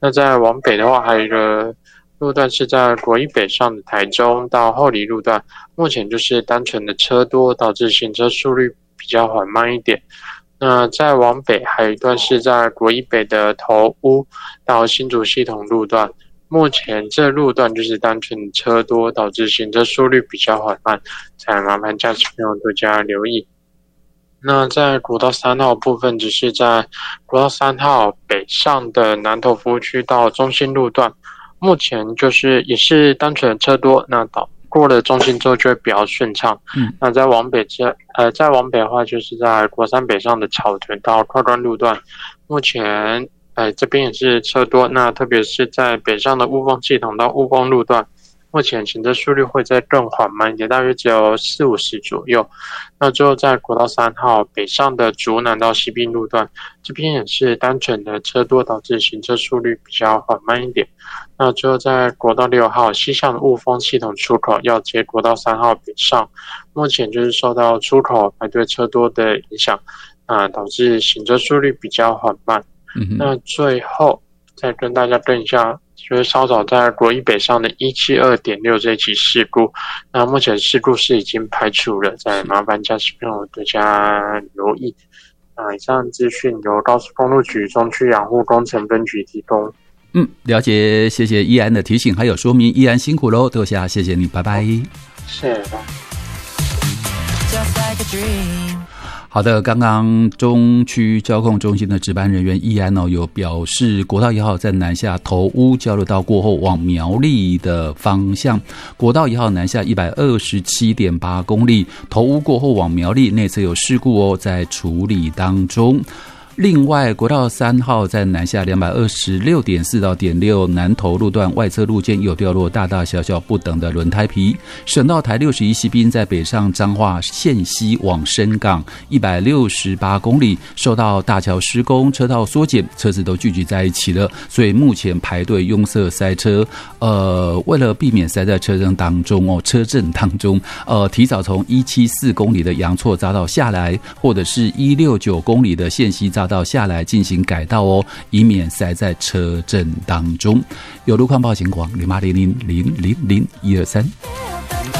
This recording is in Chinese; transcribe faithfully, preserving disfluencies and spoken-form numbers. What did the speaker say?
那在往北的话，还有一个路段是在国一北上的台中到后里路段，目前就是单纯的车多，导致行车速率比较缓慢一点。那再往北还有一段是在国一北的头屋到新竹系统路段，目前这路段就是单纯车多，导致行车速率比较缓慢，才麻烦驾驶朋友多加留意。那在国道三号部分，只是在国道三号北上的南投服务区到中心路段，目前就是也是单纯车多，那导过了中心之后就会比较顺畅。嗯，那再往北这呃再往北的话，就是在国三北上的草屯到跨关路段，目前呃这边也是车多，那特别是在北上的雾峰系统到雾峰路段，目前行车速率会再更缓慢一点，大约只有四五十左右。那最后在国道三号北上的竹南到西滨路段，这边也是单纯的车多，导致行车速率比较缓慢一点。那最后在国道六号西向的雾峰系统出口要接国道三号北上，目前就是受到出口排队车多的影响，啊、呃，导致行车速率比较缓慢。嗯、那最后再跟大家跟一下，就是稍早在国一北上的一七二点六这一起事故，那目前事故是已经排除了，再麻烦驾驶朋友多加留意。那以上资讯由高速公路局中区养护工程分局提供。 嗯，了解，谢谢易安的提醒还有说明，易安辛苦喽，多谢，谢谢你，拜拜。 谢谢。 好的，刚刚中区交控中心的值班人员易安哦，有表示国道一号在南下头屋交流道过后往苗栗的方向，国道一号南下 一百二十七点八公里，头屋过后往苗栗内侧有事故哦，在处理当中。另外，国道三号在南下 两百二十六点四到点六南投路段外侧路肩有掉落大大小小不等的轮胎皮。省道台六十一西滨在北上彰化线西往深港一百六十八公里，受到大桥施工、车道缩减，车子都聚集在一起了，所以目前排队拥塞塞车。呃，为了避免塞在车阵当中哦，车阵当中，呃，提早从一百七十四公里的阳错匝道下来，或者是一百六十九公里的线西匝道下来进行改道哦，以免塞在车阵当中。有路况报警广零八零零零零零一二三。